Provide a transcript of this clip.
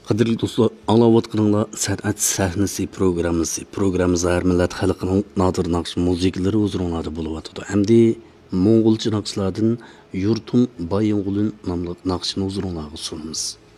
Qadrli do'stlar, anglayotganinglar san'at sahnasi programmasi. Programmamiz har millat xalqining nodir naqsh musiqalari o'zinglarda bo'lyotdi. Hamda Mo'ng'ulcha naqshlardan Yurtum Baying'ulun nomli naqshni o'zinglarga sunamiz.